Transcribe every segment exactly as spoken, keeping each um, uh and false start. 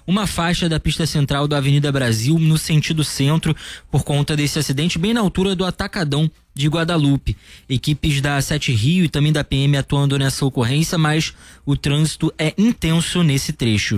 uma faixa da pista central da Avenida Brasil no sentido centro por conta desse acidente bem na altura do Atacadão de Guadalupe. Equipes da Sete Rio e também da P M atuando nessa ocorrência, mas o trânsito é intenso nesse trecho.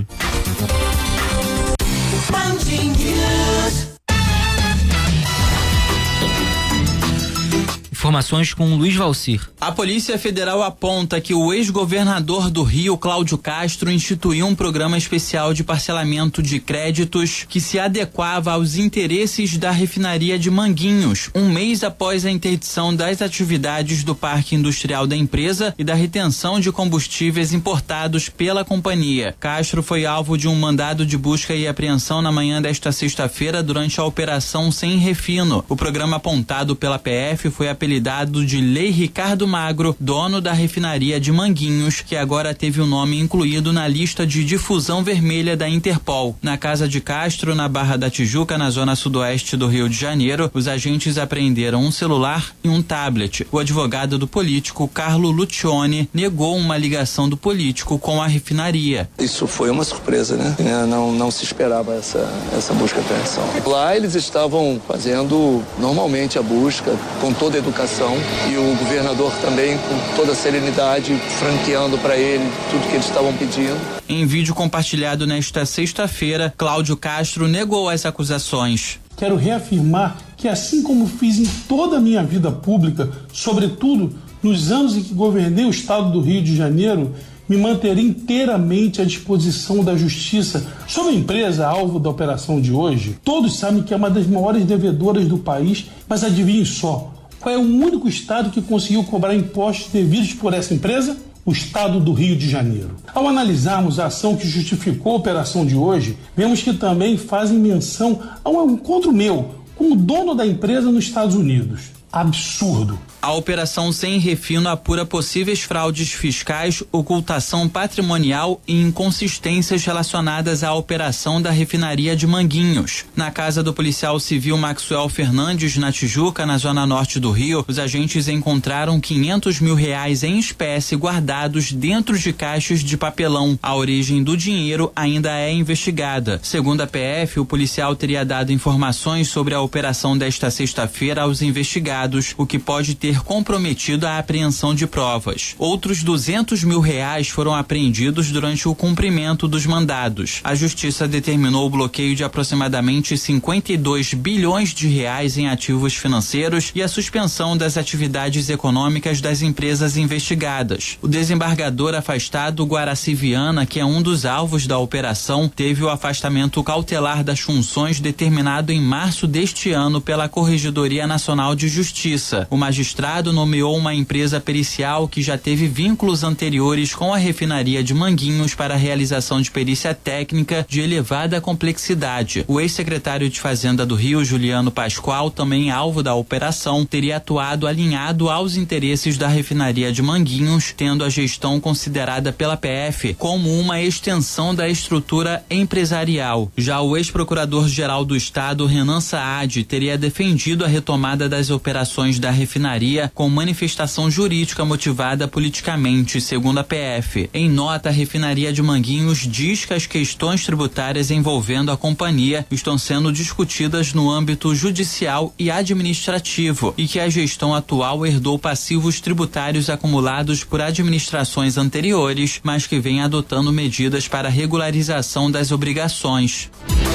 Informações com Luiz Valcir. A Polícia Federal aponta que o ex-governador do Rio, Cláudio Castro, instituiu um programa especial de parcelamento de créditos que se adequava aos interesses da refinaria de Manguinhos, um mês após a interdição das atividades do parque industrial da empresa e da retenção de combustíveis importados pela companhia. Castro foi alvo de um mandado de busca e apreensão na manhã desta sexta-feira durante a Operação Sem Refino. O programa apontado pela P F foi apelidado de Lei Ricardo Magro, dono da refinaria de Manguinhos, que agora teve o nome incluído na lista de difusão vermelha da Interpol. Na casa de Castro, na Barra da Tijuca, na zona sudoeste do Rio de Janeiro, os agentes apreenderam um celular e um tablet. O advogado do político, Carlo Lucione, negou uma ligação do político com a refinaria. Isso foi uma surpresa, né? Não, não se esperava essa, essa busca e apreensão. Lá eles estavam fazendo normalmente a busca, com toda a educação, e o governador também com toda a serenidade, franqueando para ele tudo que eles estavam pedindo. Em vídeo compartilhado nesta sexta-feira, Cláudio Castro negou as acusações. Quero reafirmar que, assim como fiz em toda a minha vida pública, sobretudo nos anos em que governei o estado do Rio de Janeiro, me manterei inteiramente à disposição da Justiça. Sobre a empresa alvo da operação de hoje, todos sabem que é uma das maiores devedoras do país, mas adivinhem só, qual é o único estado que conseguiu cobrar impostos devidos por essa empresa? O estado do Rio de Janeiro. Ao analisarmos a ação que justificou a operação de hoje, vemos que também fazem menção a um encontro meu com o dono da empresa nos Estados Unidos. Absurdo. A Operação Sem Refino apura possíveis fraudes fiscais, ocultação patrimonial e inconsistências relacionadas à operação da refinaria de Manguinhos. Na casa do policial civil Maxwell Fernandes, na Tijuca, na zona norte do Rio, os agentes encontraram quinhentos mil reais em espécie guardados dentro de caixas de papelão. A origem do dinheiro ainda é investigada. Segundo a P F, o policial teria dado informações sobre a operação desta sexta-feira aos investigados, o que pode ter comprometido a apreensão de provas. Outros duzentos mil reais foram apreendidos durante o cumprimento dos mandados. A Justiça determinou o bloqueio de aproximadamente cinquenta e dois bilhões de reais em ativos financeiros e a suspensão das atividades econômicas das empresas investigadas. O desembargador afastado Guaraci Viana, que é um dos alvos da operação, teve o afastamento cautelar das funções determinado em março deste ano pela Corregedoria Nacional de Justiça. O magistrado nomeou uma empresa pericial que já teve vínculos anteriores com a refinaria de Manguinhos para a realização de perícia técnica de elevada complexidade. O ex-secretário de Fazenda do Rio, Juliano Pascoal, também alvo da operação, teria atuado alinhado aos interesses da refinaria de Manguinhos, tendo a gestão considerada pela P F como uma extensão da estrutura empresarial. Já o ex-procurador-geral do Estado, Renan Saad, teria defendido a retomada das operações da refinaria com manifestação jurídica motivada politicamente, segundo a P F. Em nota, a refinaria de Manguinhos diz que as questões tributárias envolvendo a companhia estão sendo discutidas no âmbito judicial e administrativo e que a gestão atual herdou passivos tributários acumulados por administrações anteriores, mas que vem adotando medidas para regularização das obrigações.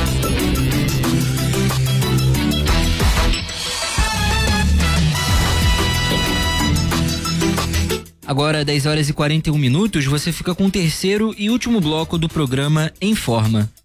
Agora, dez horas e quarenta e um minutos, você fica com o terceiro e último bloco do programa Em Forma.